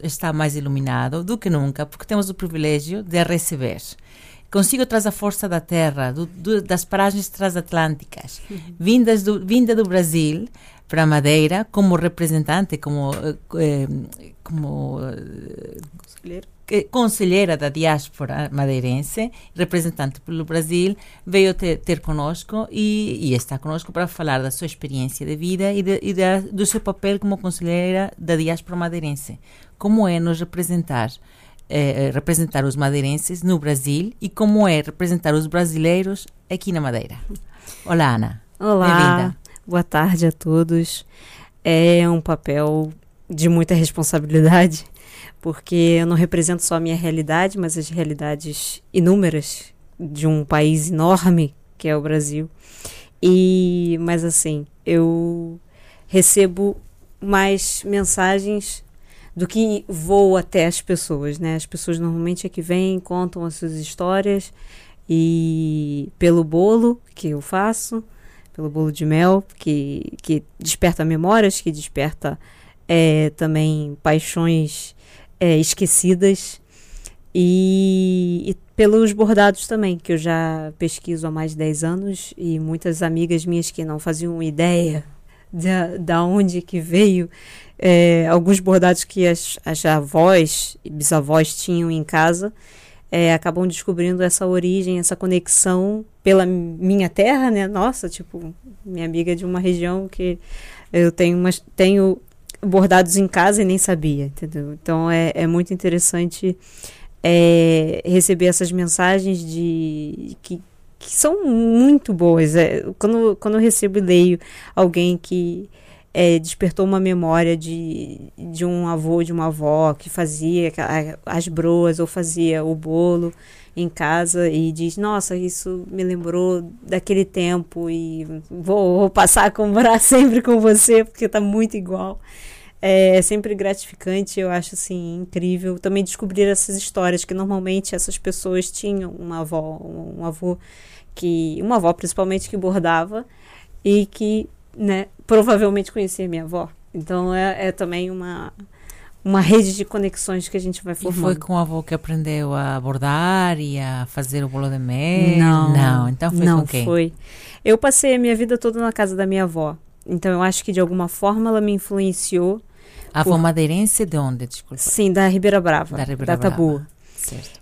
está mais iluminado do que nunca, porque temos o privilégio de receber. Consigo trazer a força da terra, das paragens transatlânticas, vinda do Brasil para a Madeira, como representante, como conselheira da diáspora madeirense, representante pelo Brasil, veio ter conosco e está conosco para falar da sua experiência de vida e do seu papel como conselheira da diáspora madeirense. Como é nos representar os madeirenses no Brasil e como é representar os brasileiros aqui na Madeira. Olá, Ana. Olá, bem-vinda. Boa tarde a todos. É um papel de muita responsabilidade, porque eu não represento só a minha realidade, mas as realidades inúmeras de um país enorme, que é o Brasil. Mas assim, eu recebo mais mensagens do que vou até as pessoas, né? As pessoas normalmente é que vêm, contam as suas histórias e pelo bolo que eu faço, pelo bolo de mel, que desperta memórias, que desperta também paixões esquecidas e pelos bordados também, que eu já pesquiso há mais de 10 anos e muitas amigas minhas que não faziam ideia da onde que veio alguns bordados que as avós e bisavós tinham em casa, acabam descobrindo essa origem, essa conexão pela minha terra, né? Nossa, tipo, minha amiga de uma região que eu tenho bordados em casa e nem sabia, entendeu? Então é muito interessante receber essas mensagens que são muito boas. Quando eu recebo e leio alguém que despertou uma memória de um avô, de uma avó que fazia as broas ou fazia o bolo em casa e diz, nossa, isso me lembrou daquele tempo e vou passar a comprar sempre com você porque está muito igual. É sempre gratificante, eu acho assim incrível também descobrir essas histórias que normalmente essas pessoas tinham uma avó, um avô, uma avó principalmente que bordava e que, né, provavelmente conhecia minha avó. Então é também uma rede de conexões que a gente vai formando. E foi com a avó que aprendeu a bordar e a fazer o bolo de mel? Não, então foi não com quem? Foi. Eu passei a minha vida toda na casa da minha avó. Então eu acho que de alguma forma ela me influenciou. A avó madeirense de onde, desculpa? Sim, da Ribeira Brava, da Tabu. Certo.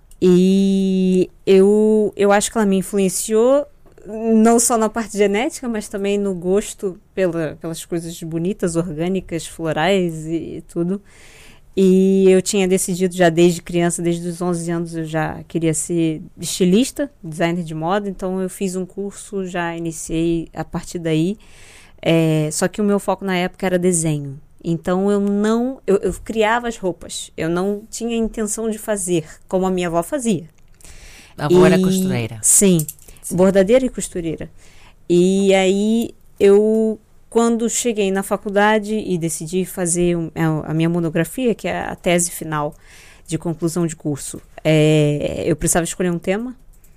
E eu acho que ela me influenciou não só na parte genética, mas também no gosto pelas coisas bonitas, orgânicas, florais e tudo. E eu tinha decidido já desde criança, desde os 11 anos, eu já queria ser estilista, designer de moda. Então eu fiz um curso, já iniciei a partir daí. Só que o meu foco na época era desenho. Então eu criava as roupas. Eu não tinha intenção de fazer como a minha avó fazia. A avó era costureira? Sim, bordadeira e costureira. E aí quando cheguei na faculdade e decidi fazer a minha monografia, que é a tese final de conclusão de curso, eu precisava escolher um tema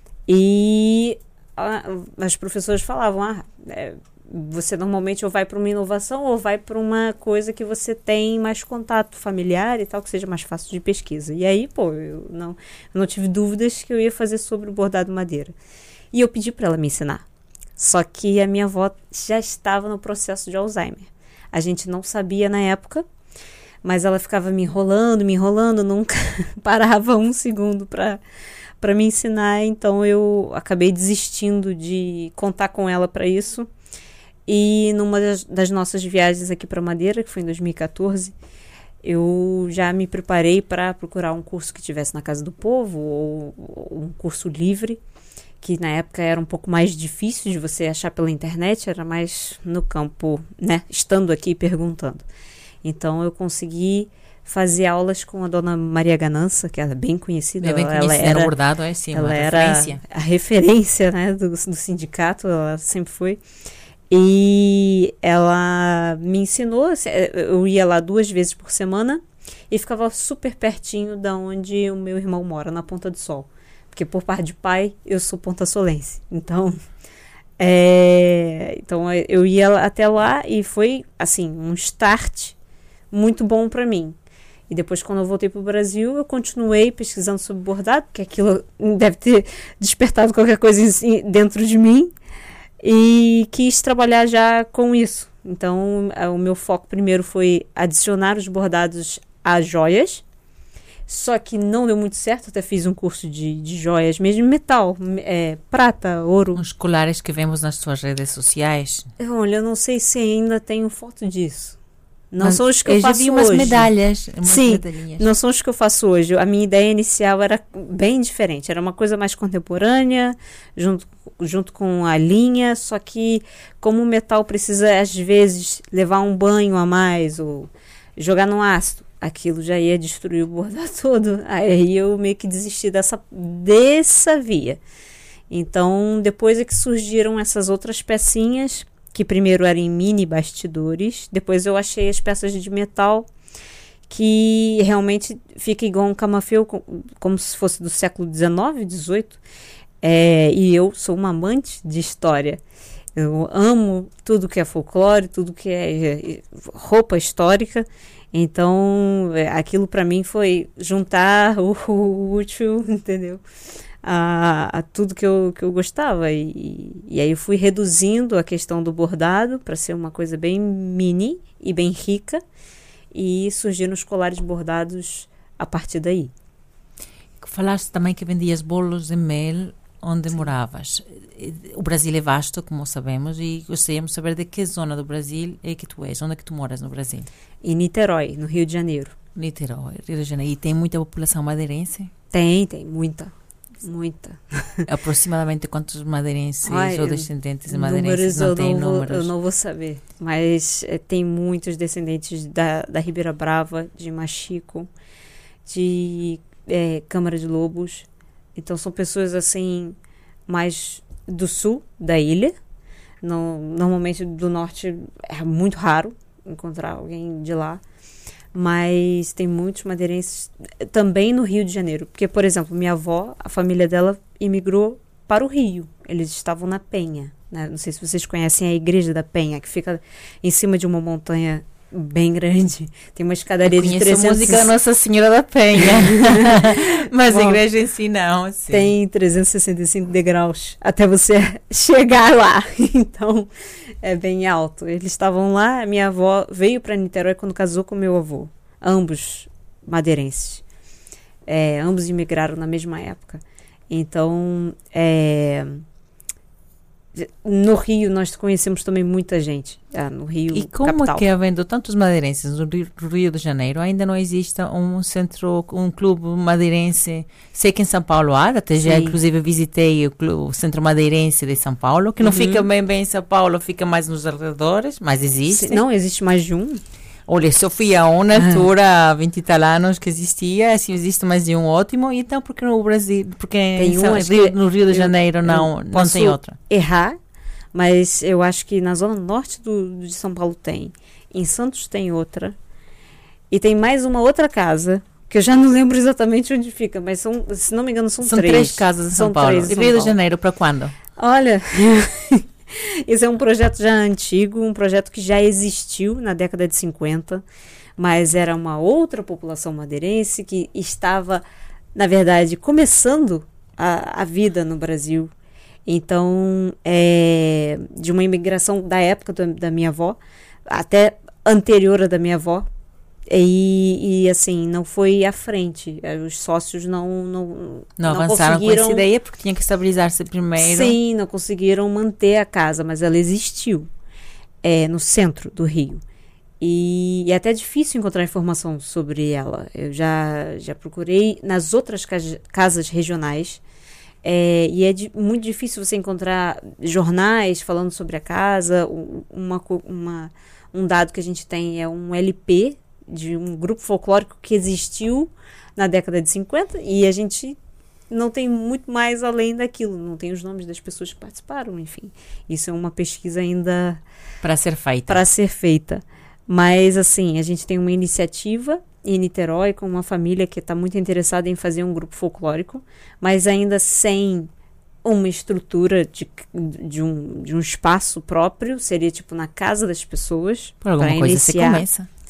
e as professoras falavam, você normalmente ou vai para uma inovação ou vai para uma coisa que você tem mais contato familiar e tal, que seja mais fácil de pesquisa. E aí, eu não tive dúvidas que eu ia fazer sobre o bordado madeira. E eu pedi para ela me ensinar. Só que a minha avó já estava no processo de Alzheimer. A gente não sabia na época, mas ela ficava me enrolando, nunca parava um segundo para me ensinar. Então eu acabei desistindo de contar com ela para isso. E numa das nossas viagens aqui para Madeira, que foi em 2014, eu já me preparei para procurar um curso que tivesse na Casa do Povo ou um curso livre, que na época era um pouco mais difícil de você achar pela internet, era mais no campo, né, estando aqui e perguntando. Então eu consegui fazer aulas com a dona Maria Ganança, que era bem conhecida. Ela era bordado, sim, ela era a referência, né, do sindicato, ela sempre foi. E ela me ensinou, eu ia lá 2 vezes por semana e ficava super pertinho da onde o meu irmão mora, na Ponta do Sol. Porque por parte de pai, eu sou ponta-solense. Então eu ia até lá e foi, assim, um start muito bom para mim. E depois, quando eu voltei para o Brasil, eu continuei pesquisando sobre bordado, porque aquilo deve ter despertado qualquer coisa dentro de mim, e quis trabalhar já com isso. Então, o meu foco primeiro foi adicionar os bordados às joias, só que não deu muito certo. Até fiz um curso de joias mesmo, metal, prata, ouro. Os colares que vemos nas suas redes sociais. Olha, eu não sei se ainda tenho foto disso. Não são os que eu já faço vi umas hoje. medalhas. Sim, medalhinhas. Não são os que eu faço hoje. A minha ideia inicial era bem diferente. Era uma coisa mais contemporânea, junto com a linha, só que como o metal precisa, às vezes, levar um banho a mais ou jogar no ácido, aquilo já ia destruir o bordado todo. Aí eu meio que desisti dessa via. Então, depois é que surgiram essas outras pecinhas, que primeiro eram em mini bastidores, depois eu achei as peças de metal que realmente fica igual um camafeu, como se fosse do século XIX, XVIII. E eu sou uma amante de história. Eu amo tudo que é folclore, tudo que é roupa histórica. Então, aquilo para mim foi juntar o útil, entendeu? A tudo que eu gostava. E aí eu fui reduzindo a questão do bordado para ser uma coisa bem mini e bem rica. E surgiram os colares bordados a partir daí. Falaste também que vendias bolos de mel onde moravas. O Brasil é vasto, como sabemos, e gostaríamos de saber de que zona do Brasil é que tu és, onde é que tu moras no Brasil? Em Niterói, no Rio de Janeiro. Niterói, Rio de Janeiro. E tem muita população madeirense? Tem muita. Aproximadamente quantos madeirenses ou descendentes de madeirenses? Números eu não vou saber, mas tem muitos descendentes da Ribeira Brava, de Machico, de Câmara de Lobos. Então são pessoas assim mais do sul da ilha. Normalmente do norte é muito raro encontrar alguém de lá. Mas tem muitos madeirenses também no Rio de Janeiro. Porque, por exemplo, minha avó, a família dela imigrou para o Rio. Eles estavam na Penha, né? Não sei se vocês conhecem a Igreja da Penha, que fica em cima de uma montanha bem grande. Tem uma escadaria de 300... a música Nossa Senhora da Penha. Mas a igreja em si não. Assim. Tem 365 degraus até você chegar lá. Então, é bem alto. Eles estavam lá, minha avó veio para Niterói quando casou com meu avô. Ambos madeirenses. Ambos imigraram na mesma época. Então, no Rio nós conhecemos também muita gente. No Rio, e como capital. Que havendo tantos madeirenses no Rio de Janeiro ainda não existe um centro, um clube madeirense? Sei que em São Paulo há, até já inclusive visitei o centro madeirense de São Paulo, que não fica bem em São Paulo, fica mais nos arredores, mas existe. Não, existe mais de um. Olha, só fui a uma altura, há 20 e tal anos que existia, assim, existe mais de um ótimo, e então porque no Brasil, porque no Rio de Janeiro não tem outra? Errar, mas eu acho que na zona norte de São Paulo tem, em Santos tem outra, e tem mais uma outra casa, que eu já não lembro exatamente onde fica, mas se não me engano são três. São 3 casas em São Paulo. E Rio de Janeiro para quando? Olha... Esse é um projeto já antigo, um projeto que já existiu na década de 50, mas era uma outra população madeirense que estava, na verdade, começando a vida no Brasil. Então, de uma imigração da época da minha avó, até anterior à da minha avó, e assim, não foi à frente. Os sócios não avançaram com essa ideia porque tinha que estabilizar-se primeiro. Sim, não conseguiram manter a casa, mas ela existiu no centro do Rio. E é até difícil encontrar informação sobre ela. Eu já procurei nas outras casas regionais, e é muito difícil você encontrar jornais falando sobre a casa. Um dado que a gente tem é um LP de um grupo folclórico que existiu na década de 50, e a gente não tem muito mais além daquilo, não tem os nomes das pessoas que participaram, enfim. Isso é uma pesquisa ainda para ser feita. Mas, assim, a gente tem uma iniciativa em Niterói com uma família que está muito interessada em fazer um grupo folclórico, mas ainda sem uma estrutura de um espaço próprio, seria tipo na casa das pessoas. Por alguma coisa você começa.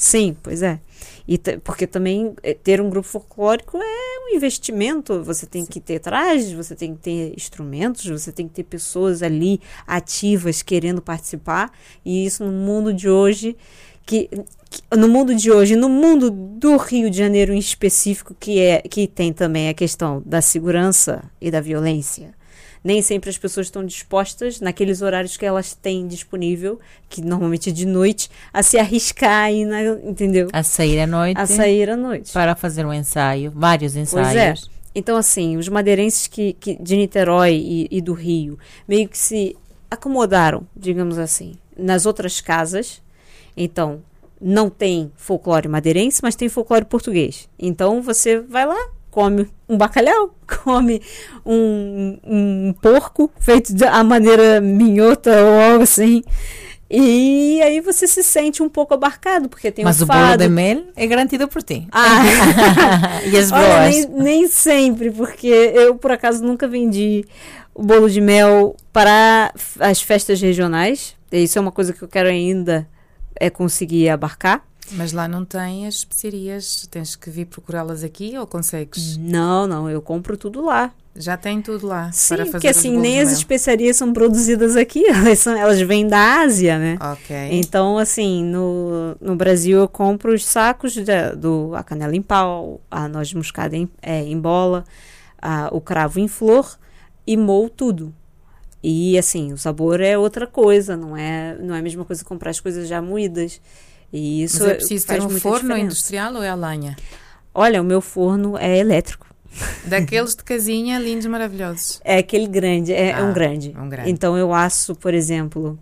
Sim, pois é. Porque também ter um grupo folclórico é um investimento. Você tem que ter trajes, você tem que ter instrumentos, você tem que ter pessoas ali ativas querendo participar. E isso no mundo de hoje, no mundo do Rio de Janeiro em específico, que tem também a questão da segurança e da violência. Nem sempre as pessoas estão dispostas, naqueles horários que elas têm disponível, que normalmente é de noite, a se arriscar aí, entendeu? A sair à noite. A sair à noite. Para fazer um ensaio, vários ensaios. Pois é. Então, assim, os madeirenses de Niterói e do Rio meio que se acomodaram, digamos assim, nas outras casas. Então, não tem folclore madeirense, mas tem folclore português. Então, você vai lá, come um bacalhau, come um porco feito à maneira minhota ou algo assim. E aí você se sente um pouco abarcado, porque tem mas um fado. Mas o bolo de mel é garantido por ti. E as boas? Olha, nem sempre, porque eu, por acaso, nunca vendi o bolo de mel para as festas regionais. Isso é uma coisa que eu quero ainda conseguir abarcar. Mas lá não tem as especiarias, tens que vir procurá-las aqui ou consegues? Não, eu compro tudo lá. Já tem tudo lá. Sim, para fazer porque assim, nem as especiarias são produzidas aqui, elas vêm da Ásia, né? Ok. Então, assim, no Brasil eu compro os sacos a canela em pau, a noz de moscada em bola, o cravo em flor e moo tudo. E assim, o sabor é outra coisa, não é a mesma coisa que comprar as coisas já moídas. E isso mas é preciso ter um forno diferença. Industrial ou é a lenha? Olha, o meu forno é elétrico. Daqueles de casinha, lindos, maravilhosos. É aquele grande, um grande. Então eu asso, por exemplo,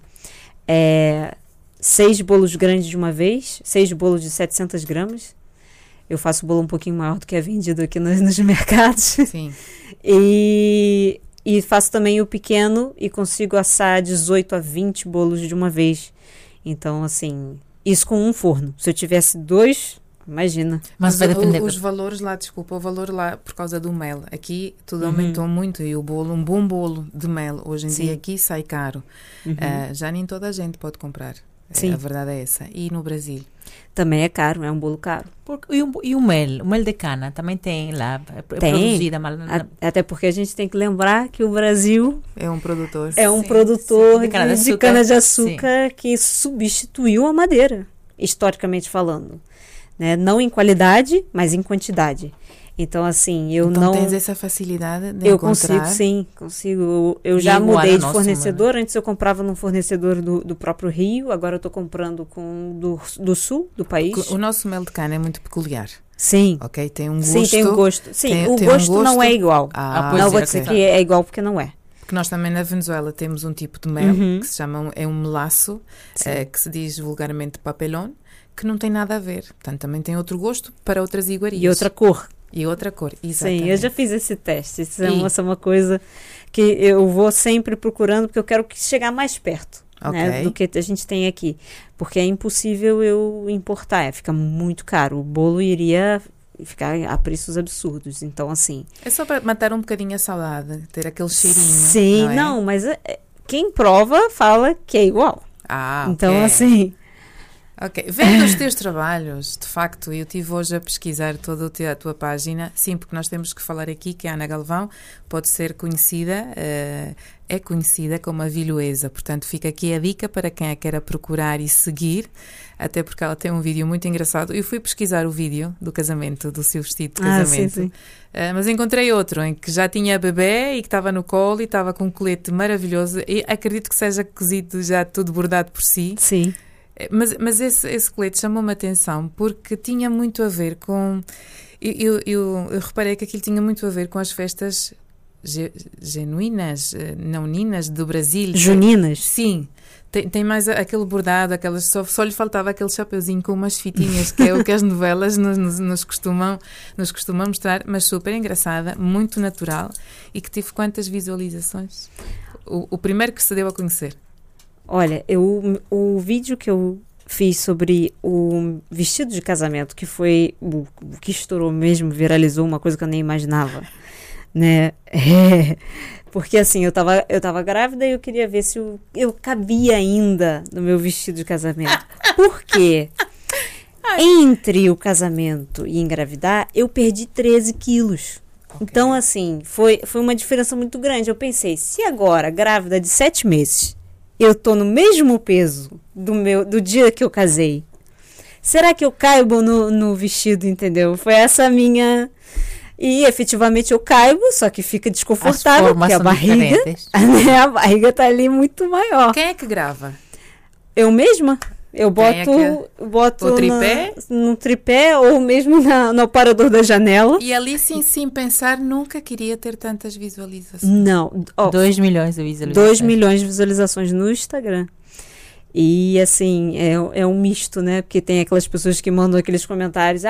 6 bolos grandes de uma vez, 6 bolos de 700 gramas. Eu faço o bolo um pouquinho maior do que é vendido aqui nos mercados. Sim. E faço também o pequeno e consigo assar 18 a 20 bolos de uma vez. Então, assim, isso com um forno. Se eu tivesse 2, imagina. Mas vai depender. Os valores lá, o valor lá por causa do mel. Aqui tudo aumentou muito e o bolo, um bom bolo de mel, hoje em dia aqui sai caro. Já nem toda a gente pode comprar. Sim. A verdade é essa. E no Brasil? Também é caro, é um bolo caro. E o mel de cana também tem lá, produzida. Até porque a gente tem que lembrar que o Brasil é um produtor. É um produtor de cana-de-açúcar que substituiu a madeira, historicamente falando. Né? Não em qualidade, mas em quantidade. Então, assim, Então tens essa facilidade de encontrar? Consigo. Eu já mudei de fornecedor. Antes eu comprava num fornecedor do próprio Rio, agora eu estou comprando do sul do país. O nosso mel de cana é muito peculiar. Sim. Ok, tem um gosto. Sim, tem um gosto. Sim, o gosto não é igual. Não vou dizer que é igual porque não é. Porque nós também na Venezuela temos um tipo de mel que se chama, é um melaço, que se diz vulgarmente papelón, que não tem nada a ver. Portanto, também tem outro gosto para outras iguarias. E outra cor. E outra cor, exatamente. Sim, eu já fiz esse teste. Isso é uma coisa que eu vou sempre procurando, porque eu quero chegar mais perto né, do que a gente tem aqui. Porque é impossível eu importar, fica muito caro. O bolo iria ficar a preços absurdos. Então, assim... É só para matar um bocadinho a saudade, ter aquele cheirinho. Sim, não, mas quem prova fala que é igual. Então, assim... Ok, vendo os teus trabalhos, de facto, eu estive hoje a pesquisar toda a tua página, sim, porque nós temos que falar aqui que a Ana Galvão pode ser conhecida, é conhecida como a Vilhoesa, portanto fica aqui a dica para quem a queira procurar e seguir, até porque ela tem um vídeo muito engraçado. Eu fui pesquisar o vídeo do casamento, do seu vestido de casamento, sim. Mas encontrei outro em que já tinha bebê e que estava no colo e estava com um colete maravilhoso e acredito que seja cozido já tudo bordado por si. Sim. Mas esse colete chamou-me a atenção porque tinha muito a ver com... Eu reparei que aquilo tinha muito a ver com as festas genuínas, nauninas do Brasil. Juninas? Sim. Tem mais aquele bordado, só lhe faltava aquele chapeuzinho com umas fitinhas, que é o que as novelas nos costumam mostrar, mas super engraçada, muito natural. E que tive quantas visualizações? O primeiro que se deu a conhecer. Olha, o vídeo que eu fiz sobre o vestido de casamento, que foi o que estourou mesmo, viralizou, uma coisa que eu nem imaginava, né? Porque assim, eu tava grávida e eu queria ver se eu cabia ainda no meu vestido de casamento. Por quê? Entre o casamento e engravidar, eu perdi 13 quilos. Ok. Então, assim, foi uma diferença muito grande. Eu pensei, se agora, grávida de 7 meses, eu tô no mesmo peso do dia que eu casei, será que eu caibo no vestido, entendeu? Foi essa a minha... E efetivamente eu caibo, só que fica desconfortável, porque a barriga, né, a barriga tá ali muito maior. Quem é que grava? Eu mesma? Eu boto o tripé? no tripé ou mesmo no aparador da janela. E ali, sem pensar, nunca queria ter tantas visualizações. Não. 2 milhões de visualizações. 2 milhões de visualizações no Instagram. E, assim, é um misto, né? Porque tem aquelas pessoas que mandam aqueles comentários.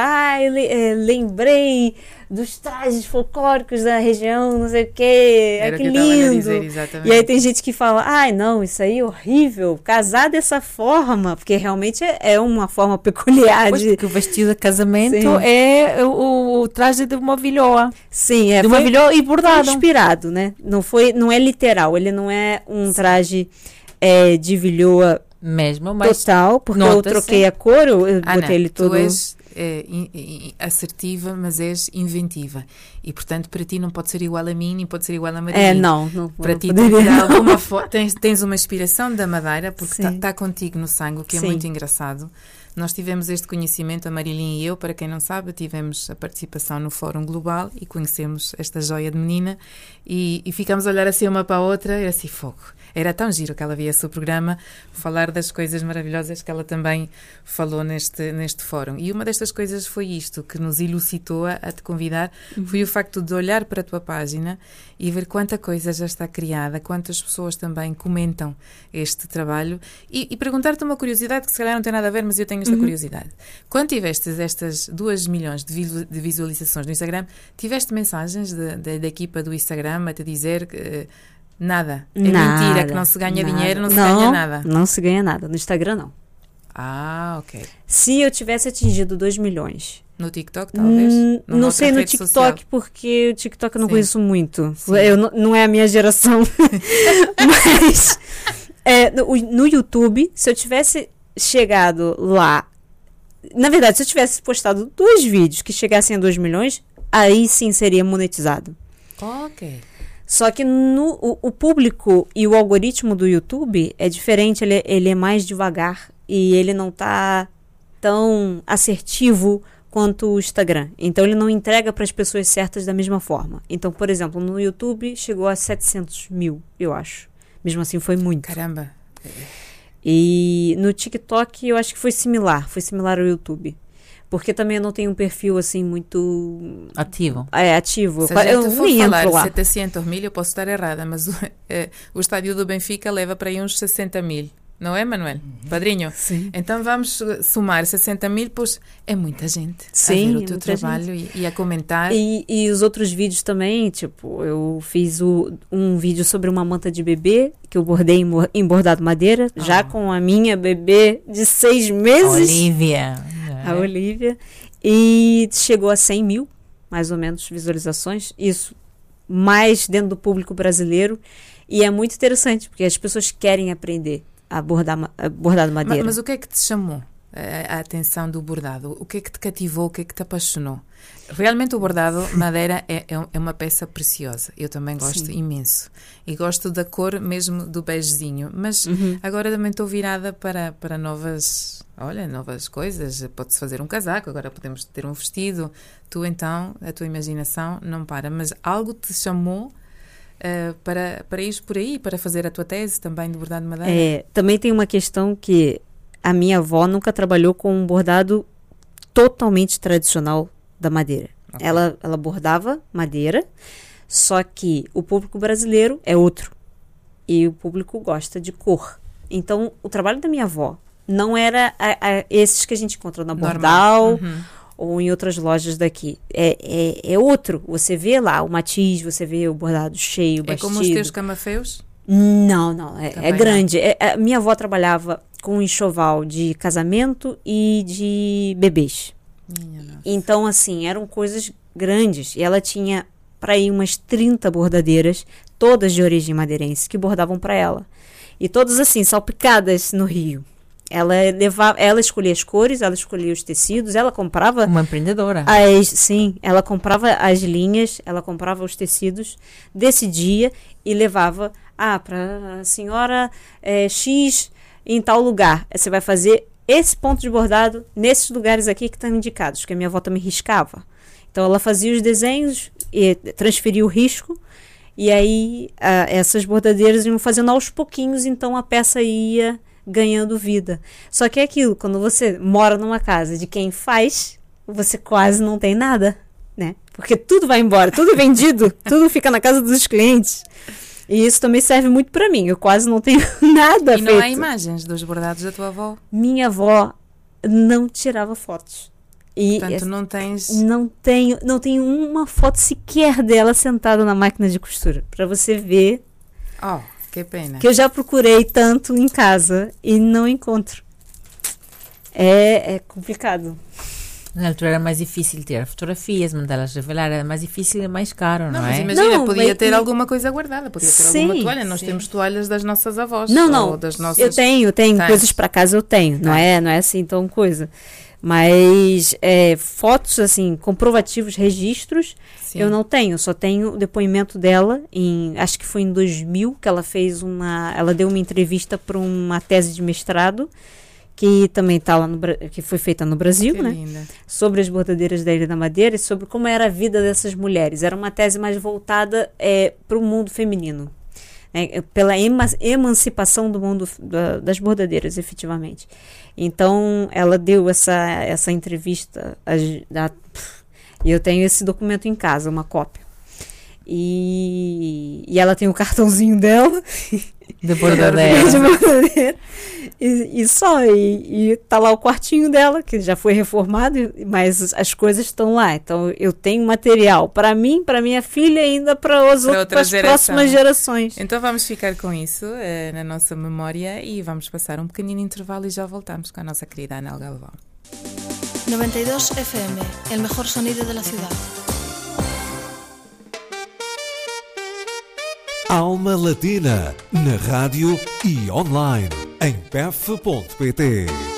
Lembrei dos trajes folclóricos da região, não sei o quê. Era que o que eu lindo. tava a dizer, exatamente. E aí tem gente que fala, não, isso aí é horrível. Casar dessa forma, porque realmente é uma forma peculiar Pois, porque o vestido de casamento Sim. é o traje de uma vilhoa. Sim, De uma vilhoa e bordado. Foi inspirado, né? Não é literal, ele não é um traje de vilhoa Mesmo, mas total, porque eu nota-se. troquei a cor, eu botei ele todo... Tu és assertiva, mas és inventiva. E, portanto, para ti não pode ser igual a mim, nem pode ser igual a Maria. Não Para ti, poderia, de não. alguma forma, tens uma inspiração da Madeira, porque Sim. está contigo no sangue, o que é Sim. muito engraçado. Nós tivemos este conhecimento, a Marilinha e eu, para quem não sabe, tivemos a participação no Fórum Global e conhecemos esta joia de menina e ficamos a olhar assim uma para a outra e assim, fogo. Era tão giro que ela via o seu programa falar das coisas maravilhosas que ela também falou neste fórum. E uma destas coisas foi isto, que nos elucidou a te convidar, foi o facto de olhar para a tua página e ver quanta coisa já está criada, quantas pessoas também comentam este trabalho e perguntar-te uma curiosidade que se calhar não tem nada a ver, mas eu tenho esta curiosidade. Quando tiveste estas 2 milhões de visualizações no Instagram, tiveste mensagens da equipa do Instagram a te dizer que nada, é mentira, que não se ganha dinheiro, não se ganha nada. Não se ganha nada, no Instagram não. Ok. Se eu tivesse atingido 2 milhões... No TikTok, talvez? Não sei no TikTok, social. Porque o TikTok eu não conheço muito. Não é a minha geração. Mas no YouTube, se eu tivesse chegado lá... Na verdade, se eu tivesse postado 2 vídeos que chegassem a 2 milhões, aí sim seria monetizado. Ok. Só que o público e o algoritmo do YouTube é diferente, ele é mais devagar e ele não tá tão assertivo quanto o Instagram. Então, ele não entrega para as pessoas certas da mesma forma. Então, por exemplo, no YouTube chegou a 700 mil, eu acho. Mesmo assim, foi muito. Caramba. E no TikTok, eu acho que foi similar ao YouTube. Porque também eu não tenho um perfil assim muito... ativo. Ativo. Se a gente eu for nem falar entro lá. 700 mil, eu posso estar errada, mas o estádio do Benfica leva para aí uns 60 mil. Não é, Manuel? Padrinho? Sim. Então vamos somar 60 mil, pois é muita gente Sim, a ver o teu trabalho e a comentar. E os outros vídeos também, tipo, eu fiz um vídeo sobre uma manta de bebê, que eu bordei em bordado madeira, já com a minha bebê de 6 meses. Olivia. A Olivia. E chegou a 100 mil, mais ou menos, visualizações. Isso mais dentro do público brasileiro. E é muito interessante, porque as pessoas querem aprender a bordado madeira. Mas o que é que te chamou a atenção do bordado? O que é que te cativou? O que é que te apaixonou? Realmente o bordado madeira é uma peça preciosa. Eu também gosto imenso. E gosto da cor mesmo do beijezinho. Mas agora também estou virada para novas coisas. Pode-se fazer um casaco, agora podemos ter um vestido. Tu então, a tua imaginação não para. Mas algo te chamou para ir por aí, para fazer a tua tese também de bordado de madeira? Também tem uma questão que a minha avó nunca trabalhou com um bordado totalmente tradicional da madeira. Okay. Ela bordava madeira, só que o público brasileiro é outro. E o público gosta de cor. Então, o trabalho da minha avó não era esses que a gente encontra na Bordal ou em outras lojas daqui. É outro. Você vê lá o matiz, você vê o bordado cheio, bastido. É como os teus camafeus? Não. É grande. A minha avó trabalhava com um enxoval de casamento e de bebês. Então, assim, eram coisas grandes. E ela tinha, para ir, umas 30 bordadeiras, todas de origem madeirense, que bordavam para ela. E todas, assim, salpicadas no Rio. Ela escolhia as cores, ela escolhia os tecidos, ela comprava... Uma empreendedora. Sim, ela comprava as linhas, ela comprava os tecidos, decidia e levava, para a senhora X em tal lugar. Você vai fazer esse ponto de bordado nesses lugares aqui que estão indicados, que a minha avó também riscava. Então, ela fazia os desenhos e transferia o risco, e aí essas bordadeiras iam fazendo aos pouquinhos, então a peça ia ganhando vida. Só que é aquilo, quando você mora numa casa de quem faz, você quase não tem nada, né? Porque tudo vai embora, tudo vendido, tudo fica na casa dos clientes. E isso também serve muito para mim, eu quase não tenho nada feito. E não há imagens dos bordados da tua avó? Minha avó não tirava fotos. E portanto, não tens... Não tenho uma foto sequer dela sentada na máquina de costura, para você ver. Que pena. Que eu já procurei tanto em casa e não encontro. É complicado. Na altura era mais difícil ter fotografias, mandá-las revelar, era mais difícil e mais caro, não mas é? imagina, podia ter alguma coisa guardada, podia ter alguma toalha. Nós temos toalhas das nossas avós. Não, das nossas... eu tenho coisas para casa, eu tenho, não é assim tão coisa. Mas fotos, assim, comprovativos, registros, sim, eu não tenho. Só tenho o depoimento dela, acho que foi em 2000, que ela ela deu uma entrevista para uma tese de mestrado, que também tá lá que foi feita no Brasil, que né? Linda. Sobre as bordadeiras da Ilha da Madeira e sobre como era a vida dessas mulheres. Era uma tese mais voltada para o mundo feminino, né? Pela emancipação do mundo das bordadeiras, efetivamente. Então, ela deu essa entrevista, e eu tenho esse documento em casa, uma cópia. E ela tem o cartãozinho dela, de bordadeira. E só, e tá lá o quartinho dela, que já foi reformado, mas as coisas estão lá. Então, eu tenho material para mim, para minha filha e ainda para as próximas gerações. Então, vamos ficar com isso na nossa memória e vamos passar um pequenino intervalo e já voltamos com a nossa querida Anel Galvão. 92 FM, el mejor sonido de la ciudad. Alma Latina, na rádio e online, em pef.pt.